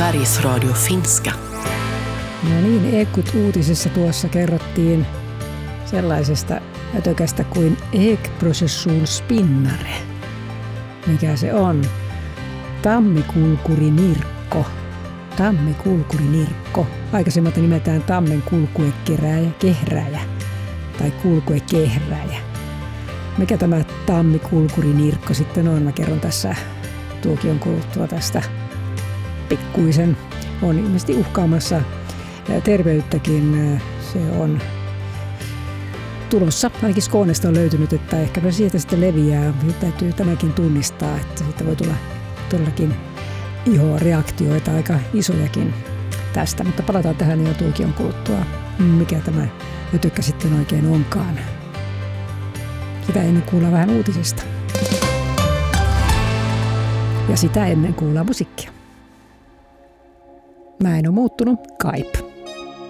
Sveriges Radio Finska. No niin, Ekut-uutisessa tuossa kerrottiin sellaisesta ötökästä kuin Ekprocessuul-spinnare. Mikä se on? Tammikulkurinirkko. Tammikulkurinirkko. Aikaisemmalta nimetään tammen kulkuekehräjä tai kulkuekehräjä. Mikä tämä tammikulkurinirkko sitten on? Mä kerron tässä tuokion kuluttua tästä pikkuisen. On ilmeisesti uhkaamassa terveyttäkin. Se on tulossa. Ainakin Skånesta on löytynyt, että ehkäpä siitä sitten leviää. Täytyy tämäkin tunnistaa, että siitä voi tulla todellakin ihoreaktioita aika isojakin tästä. Mutta palataan tähän jo tuokion kuluttua. Mikä tämä ötykkä sitten oikein onkaan. Sitä ennen kuullaan vähän uutisista. Ja sitä ennen kuullaan musiikkia. Mä en ole muuttunut, Kaip.